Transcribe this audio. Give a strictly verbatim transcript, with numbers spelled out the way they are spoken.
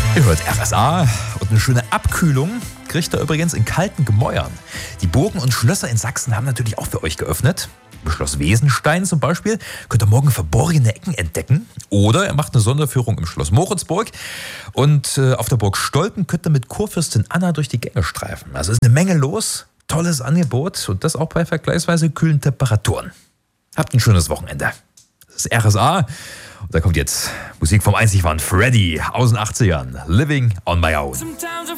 Ihr hört R S A und eine schöne Abkühlung kriegt ihr übrigens in kalten Gemäuern. Die Burgen und Schlösser in Sachsen haben natürlich auch für euch geöffnet. Im Schloss Wesenstein zum Beispiel könnt ihr morgen verborgene Ecken entdecken. Oder ihr macht eine Sonderführung im Schloss Moritzburg. Und äh, auf der Burg Stolpen könnt ihr mit Kurfürstin Anna durch die Gänge streifen. Also ist eine Menge los, tolles Angebot und das auch bei vergleichsweise kühlen Temperaturen. Habt ein schönes Wochenende. Das ist R S A und da kommt jetzt Musik vom einzig wahren Freddy aus den achtzigern. Living on my own.